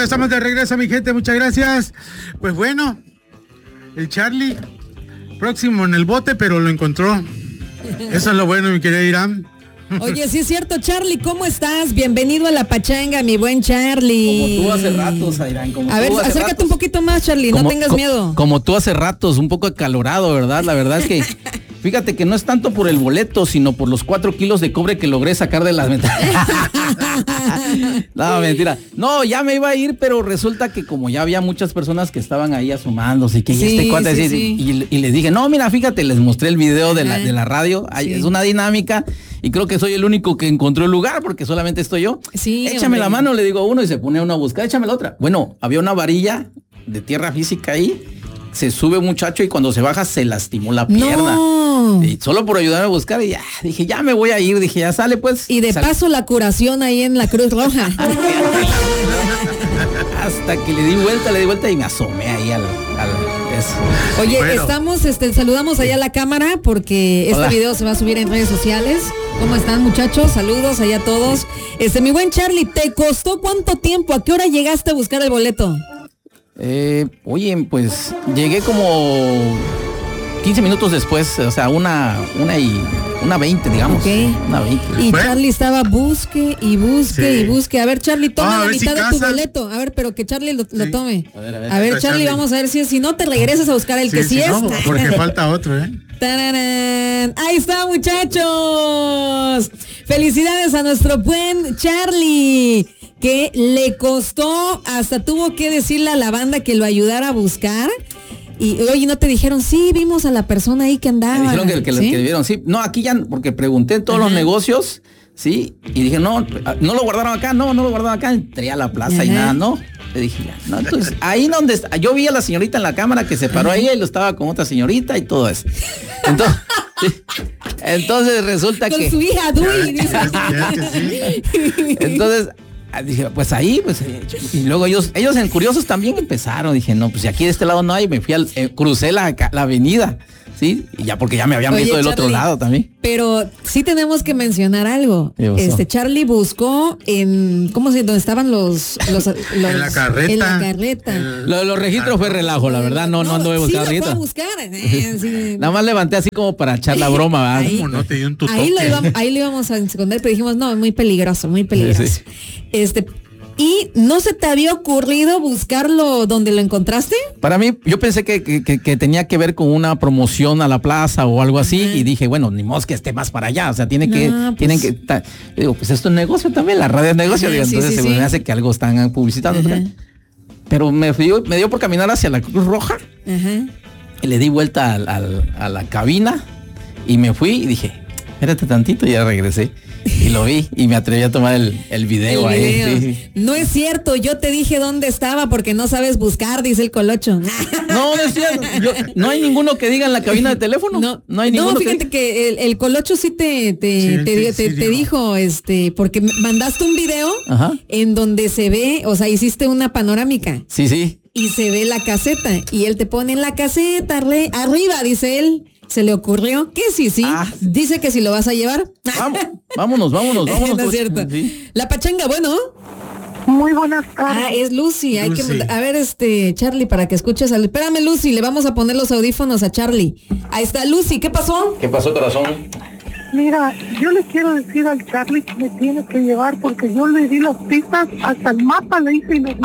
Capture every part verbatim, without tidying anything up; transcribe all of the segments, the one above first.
estamos de regreso, mi gente, muchas gracias. Pues bueno, el Charlie, próximo en el bote, pero lo encontró. Eso es lo bueno, mi querida Irán. Oye, sí es cierto, Charlie, ¿cómo estás? Bienvenido a La Pachanga, mi buen Charlie. Como tú hace ratos, Airán. Como a ver, tú hace acércate ratos. un poquito más, Charlie, como, no tengas co- miedo. Como tú hace ratos, un poco acalorado, ¿verdad? La verdad es que, fíjate que no es tanto por el boleto, sino por los cuatro kilos de cobre que logré sacar de las ventanas. No, mentira. No, ya me iba a ir, pero resulta que como ya había muchas personas que estaban ahí asomándose y que Sí, este cuate sí, así, sí. Y, y les dije, no, mira, fíjate, les mostré el video de la, Ajá. de la radio. Ay, Sí. Es una dinámica y creo que soy el único que encontró el lugar porque solamente estoy yo. Sí, Échame hombre. la mano, le digo a uno y se pone uno a buscar, échame la otra. Bueno, había una varilla de tierra física ahí, se sube un muchacho y cuando se baja se lastimó la pierna. No. Y solo por ayudarme a buscar y ya, dije, ya me voy a ir, dije, ya sale pues. Y de Sal- paso la curación ahí en la Cruz Roja. Hasta que le di vuelta, le di vuelta y me asomé ahí al... al eso. Oye, Bueno. estamos, este, saludamos allá a la cámara porque este Hola. video se va a subir en redes sociales. ¿Cómo están, muchachos? Saludos allá a todos. Este, mi buen Charlie, ¿te costó cuánto tiempo? ¿A qué hora llegaste a buscar el boleto? Eh, oye, pues llegué como quince minutos después, o sea, una, una y una veinte, digamos. Ok. Una veinte. Y Bueno. Charlie estaba busque y busque Sí. y busque. A ver, Charlie, toma Ah, a la ver si mitad de tu casa. boleto. A ver, pero que Charlie lo, lo Sí. tome. A ver, a ver. A ver, Ahí está, Charlie, Charlie. vamos a ver si, si no te regresas a buscar el Sí, que sí, sí, es. no, porque falta otro, ¿eh? ¡Tararán! Ahí está, muchachos. Felicidades a nuestro buen Charlie, que le costó, hasta tuvo que decirle a la banda que lo ayudara a buscar. Y oye, ¿no te dijeron? Sí, vimos a la persona ahí que andaba. Me dijeron que, que, ¿Sí? que vieron, sí. No, aquí ya, porque pregunté en todos Ajá. los negocios, sí, y dije, no, no lo guardaron acá, no, no lo guardaron acá. Entré a la plaza y Ajá. nada, no. Le dije, ya, no, entonces, ahí donde está, yo vi a la señorita en la cámara que se paró ahí y lo estaba con otra señorita y todo eso. Entonces, sí, entonces resulta Con que... su hija Dui, dice. Ya que sí. Entonces, ah, dije, pues ahí, pues, eh, y luego ellos, ellos en curiosos también empezaron, dije, no, pues si aquí de este lado no hay, me fui al, eh, crucé la, ca- la avenida, ¿sí? Y ya porque ya me habían Oye, visto del otro Charlie, lado también. Pero sí tenemos que mencionar algo. ¿Qué pasó? Este Charlie buscó en, ¿cómo se? Donde estaban los, los, los- En la carreta. En la carreta. El- Lo de los registros fue relajo, la verdad, no, no, anduve sí buscando lo fue a registros. buscar. eh, sí. Nada más levanté así como para echar la broma, ¿verdad? Ahí- ¿Cómo no te dio un tutoque? Ahí lo, íbamos, ahí lo íbamos a esconder, pero dijimos, no, muy peligroso, muy peligroso. Sí. Este, ¿y no se te había ocurrido buscarlo donde lo encontraste? Para mí, yo pensé que, que- que- que tenía que ver con una promoción a la plaza o algo así, Ajá. y dije, bueno, ni modo que esté más para allá, o sea, tiene que, No, pues- tienen que, ta- digo, pues esto es negocio también, la radio es negocio, Ajá, digo, sí, entonces sí, se me sí. hace que algo están publicitando. Ajá. Pero me, dio, me dio por caminar hacia la Cruz Roja Ajá. y le di vuelta al- al- a la cabina y me fui y dije, espérate tantito y ya regresé. Y lo vi y me atreví a tomar el, el video El ahí. video. sí, sí. No es cierto, yo te dije dónde estaba porque no sabes buscar, dice el colocho. No, no es cierto. Yo- no hay ninguno que diga en la cabina de teléfono. No, no hay ninguno fíjate que, que el, el colocho sí te, te, Sí, te, sí, te- sí te dijo. dijo, este, porque me mandaste un video Ajá. en donde se ve, o sea, hiciste una panorámica Sí, sí. y se ve la caseta y él te pone en la caseta, arre- arriba, dice él. Se le ocurrió que sí, sí. Ah. Dice que si lo vas a llevar. Vamos, vámonos, vámonos, vámonos. No es cierto. Sí. La pachanga, bueno. Muy buenas tardes. Ah, es Lucy. Hay Lucy. que, a ver, este, Charlie, para que escuches. Al, espérame, Lucy, le vamos a poner los audífonos a Charlie. Ahí está, Lucy, ¿qué pasó? ¿Qué pasó, corazón? Mira, yo le quiero decir al Charlie que me tiene que llevar porque yo le di las pistas, hasta el mapa le hice y le di.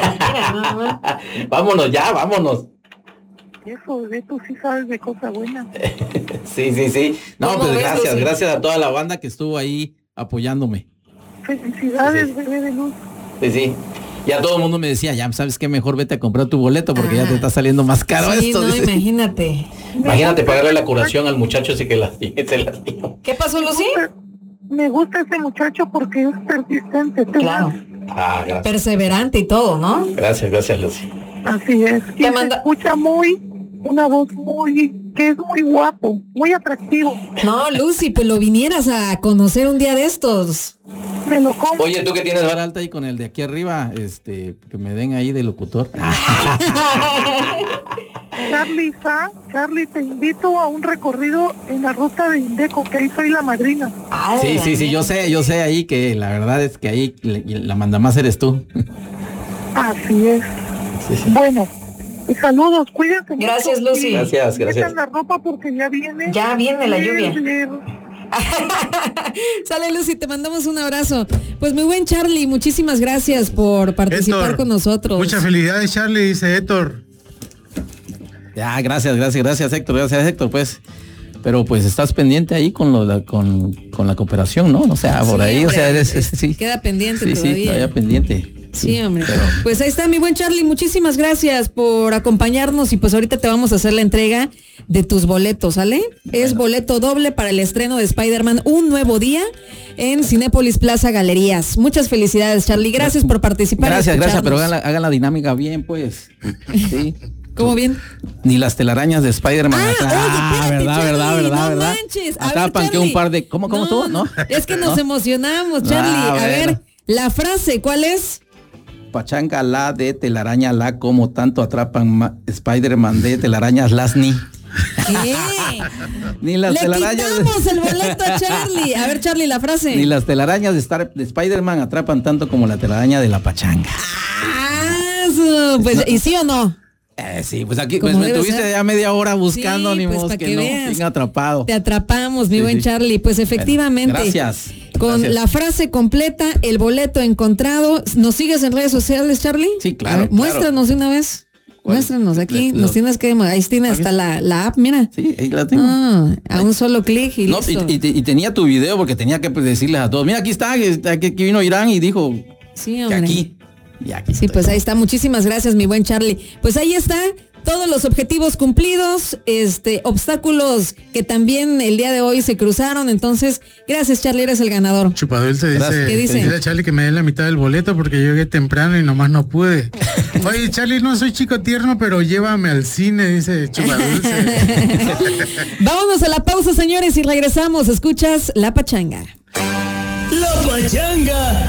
Vámonos ya, vámonos. Eso, de tú sí sabes de cosas buenas. Sí, sí, sí. No, ¿Cómo pues ves, gracias, Lucy? gracias a toda la banda que estuvo ahí apoyándome. Felicidades, Sí. bebé de luz. Sí, sí. Ya todo el mundo me decía, ya sabes qué, mejor vete a comprar tu boleto porque ya Ah. te está saliendo más caro Sí, esto. no, dice. imagínate. Imagínate pagarle la curación al muchacho ese que la, se lastimó. ¿Qué pasó, Lucy? Me gusta ese muchacho porque es persistente. ¿te Claro. das? Ah, gracias. Perseverante y todo, ¿no? Gracias, gracias, Lucy. Así es. Y Te se manda- escucha muy, una voz muy, que es muy guapo, muy atractivo. No, Lucy, pues lo vinieras a conocer un día de estos. Me lo compro. Oye, tú que tienes vara alta ahí con el de aquí arriba, este, que me den ahí de locutor. Charlie, Sa, Charlie, te invito a un recorrido en la ruta de Indeco, que ahí soy la madrina. Sí, sí, sí, yo sé, yo sé ahí que la verdad es que ahí le- la mandamás eres tú. Así es. Sí, sí. Bueno, saludos, cuídate. Gracias, mucho. Lucy. Gracias, gracias. Metan la ropa porque ya viene. Ya viene la lluvia. Viene. Sale, Lucy, te mandamos un abrazo. Pues mi buen Charlie, muchísimas gracias por participar Héctor, con nosotros. Muchas felicidades, Charlie, dice Héctor. Ya, gracias, gracias, gracias, Héctor, gracias, Héctor, pues. Pero pues estás pendiente ahí con lo la, con, con la cooperación, ¿no? O sea, por Sí, ahí, hombre, o sea, eres, es- sí. queda pendiente Sí, todavía. sí, todavía pendiente. Sí, hombre. Pero, Pues ahí está mi buen Charlie, muchísimas gracias por acompañarnos y pues ahorita te vamos a hacer la entrega de tus boletos, ¿sale? Es boleto doble para el estreno de Spider-Man Un Nuevo Día en Cinépolis Plaza Galerías. Muchas felicidades, Charlie. Gracias por participar. y gracias, gracias, pero escucharnos. hagan la, hagan la dinámica bien, pues. Sí. ¿Cómo bien? Ni las telarañas de Spider-Man. Ah, atrás. oye, espérate, verdad, Charlie, verdad, verdad, no verdad. manches. A ver, Atrapan que Charlie. un par de. ¿Cómo, cómo estuvo? ¿No? Es que nos ¿No? emocionamos, Charlie. Ah, A ver, bueno. la frase, ¿cuál es? Pachanga la de telaraña la como tanto atrapan ma- Spider-Man de telarañas las ni. ¿Qué? Ni las Le telarañas. quitamos el boleto a Charlie. A ver, Charlie, la frase. Ni las telarañas de, Star- de Spider-Man atrapan tanto como la telaraña de la pachanga. Ah, su- pues, ¿y sí o no? Eh, sí, pues aquí Como pues me debe tuviste ser. ya media hora buscando, Sí, ni pues, modo pa' que, que no, veas. bien atrapado. Te atrapamos, mi Sí, buen sí. Charlie. Pues efectivamente. Gracias. Con Gracias. la frase completa, el boleto encontrado. ¿Nos sigues en redes sociales, Charlie? Sí, claro, A ver, claro. muéstranos de una vez. ¿Cuál? Muéstranos aquí. Los- Nos tienes que. Ahí tiene hasta la, la app, mira. Sí, ahí la tengo. Ah, a un solo clic y No, listo. y, y- y tenía tu video porque tenía que pues, decirles a todos, mira, aquí está, que, que aquí vino Irán y dijo Sí, que hombre. aquí. Y aquí Sí, estoy. pues ahí está. Muchísimas gracias, mi buen Charlie. Pues ahí está. Todos los objetivos cumplidos, este, obstáculos que también el día de hoy se cruzaron. Entonces, gracias, Charlie, eres el ganador. Chupadulce dice, Gracias. ¿Qué dice? dile a Charlie que me dé la mitad del boleto porque yo llegué temprano y nomás no pude. Oye, Charlie, no soy chico tierno, pero llévame al cine, dice Chupadulce. Vámonos a la pausa, señores, y regresamos. Escuchas La Pachanga. La Pachanga